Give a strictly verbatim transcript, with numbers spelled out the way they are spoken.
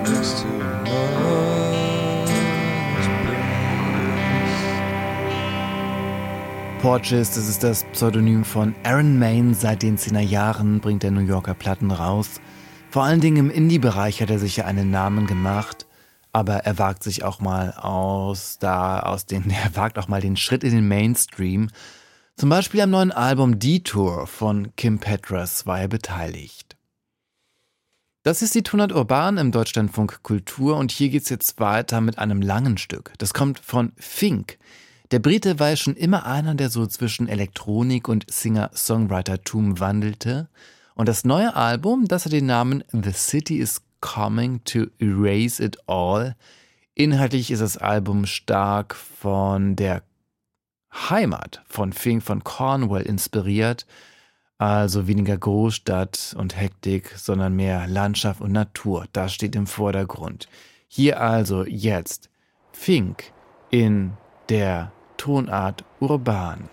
next to Mars place. Porches, das ist das Pseudonym von Aaron Maine. Seit den zehner Jahren bringt der New Yorker Platten raus. Vor allen Dingen im Indie-Bereich hat er sich ja einen Namen gemacht, aber er wagt sich auch mal aus, da aus den, er wagt auch mal den Schritt in den Mainstream. Zum Beispiel am neuen Album Detour von Kim Petras war er beteiligt. Das ist die Tonart Urban im Deutschlandfunk Kultur und hier geht's jetzt weiter mit einem langen Stück. Das kommt von Fink. Der Brite war ja schon immer einer, der so zwischen Elektronik und Singer-Songwritertum wandelte. Und das neue Album, das hat den Namen The City is Coming to Erase It All. Inhaltlich ist das Album stark von der Heimat von Fink von Cornwall inspiriert. Also weniger Großstadt und Hektik, sondern mehr Landschaft und Natur. Das steht im Vordergrund. Hier also jetzt Fink in der Tonart Urban.